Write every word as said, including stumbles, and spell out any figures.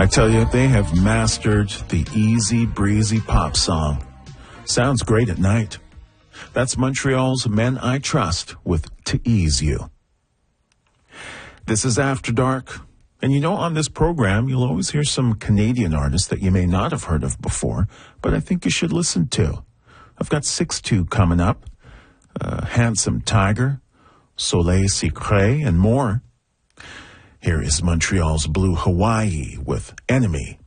I tell you, they have mastered the easy breezy pop song. Sounds great at night. That's Montreal's Men I Trust with To Ease You. This is After Dark. And you know, on this program, you'll always hear some Canadian artists that you may not have heard of before, but I think you should listen to. I've got six two coming up, uh, Handsome Tiger, Soleil Secret, and more. Here is Montreal's Blue Hawaii with Enemy.